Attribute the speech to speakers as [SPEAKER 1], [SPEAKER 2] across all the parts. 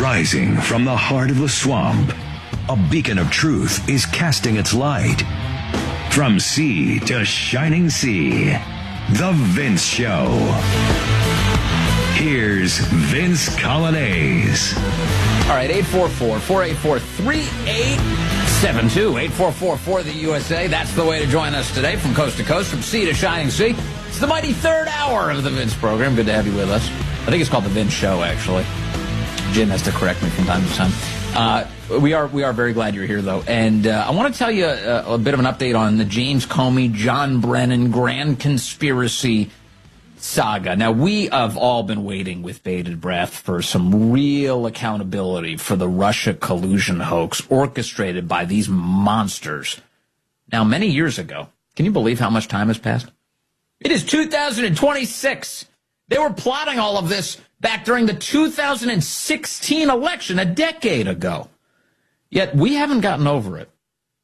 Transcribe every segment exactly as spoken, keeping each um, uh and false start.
[SPEAKER 1] Rising from the heart of the swamp, a beacon of truth is casting its light. From sea to shining sea, The Vince Show. Here's Vince Coglianese.
[SPEAKER 2] All right, eight four four, four eight four, three eight seven two, eight four four, four the U S A. That's the way to join us today from coast to coast, from sea to shining sea. It's the mighty third hour of the Vince program. Good to have you with us. I think it's called the Vince Show, actually. Jim has to correct me from time to time. Uh, we are we are very glad you're here, though. And uh, I want to tell you a, a bit of an update on the James Comey, John Brennan grand conspiracy saga. Now, we have all been waiting with bated breath for some real accountability for the Russia collusion hoax orchestrated by these monsters. Now, many years ago, can you believe how much time has passed? It is two thousand twenty-six. They were plotting all of this back during the two thousand sixteen election, a decade ago. Yet we haven't gotten over it.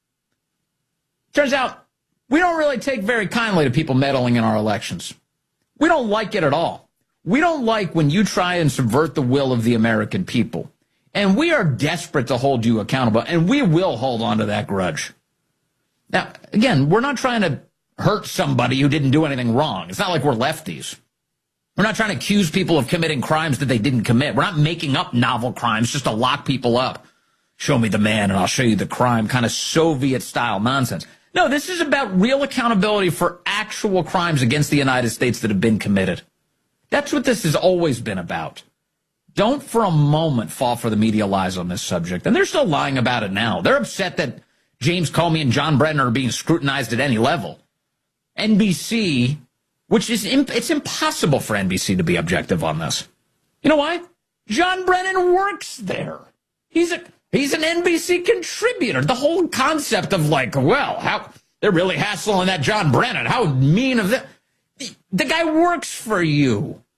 [SPEAKER 2] Turns out we don't really take very kindly to people meddling in our elections. We don't like it at all. We don't like when you try and subvert the will of the American people. And we are desperate to hold you accountable, and we will hold on to that grudge. Now, again, we're not trying to hurt somebody who didn't do anything wrong. It's not like we're lefties. We're not trying to accuse people of committing crimes that they didn't commit. We're not making up novel crimes just to lock people up. Show me the man and I'll show you the crime, kind of Soviet-style nonsense. No, this is about real accountability for actual crimes against the United States that have been committed. That's what this has always been about. Don't for a moment fall for the media lies on this subject. And they're still lying about it now. They're upset that James Comey and John Brennan are being scrutinized at any level. N B C... Which is, imp- it's impossible for N B C to be objective on this. You know why? John Brennan works there. He's a, he's an N B C contributor. The whole concept of like, well, how, they're really hassling that John Brennan. How mean of that. The, the guy works for you.